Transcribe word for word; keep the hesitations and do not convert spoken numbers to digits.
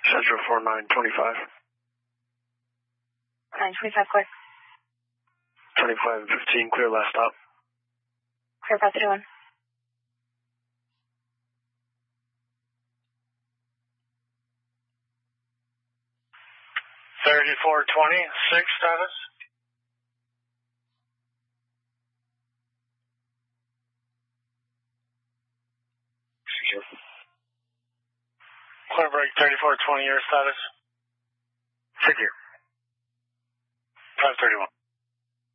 Central four nine twenty-five. nine twenty-five, clear. twenty-five and fifteen, clear last stop. Clear path thirty-one. thirty-four twenty-six status. Clear break thirty-four twenty, your status. Secure. five thirty-one.